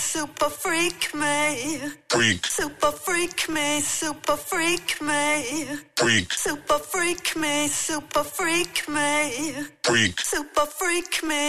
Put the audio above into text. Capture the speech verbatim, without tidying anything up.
super freak me. Freak. Super freak me, super freak me. Freak. Super freak me, super freak me. Freak. Super freak me.